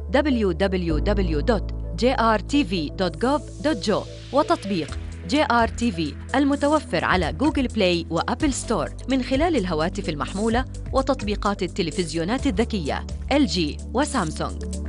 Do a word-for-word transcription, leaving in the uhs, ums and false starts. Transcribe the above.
دبليو دبليو دبليو دوت جي آر تي في دوت جوف دوت جي او وتطبيق جي آر تي في المتوفر على جوجل بلاي وأبل ستور من خلال الهواتف المحمولة وتطبيقات التلفزيونات الذكية إل جي وسامسونج.